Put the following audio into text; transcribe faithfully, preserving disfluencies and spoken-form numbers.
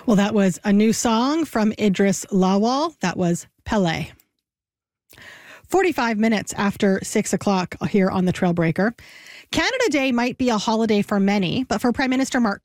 Well, that was a new song from Idris Lawal. That was Pele. forty-five minutes after six o'clock here on the Trailbreaker. Canada Day might be a holiday for many, but for Prime Minister Mark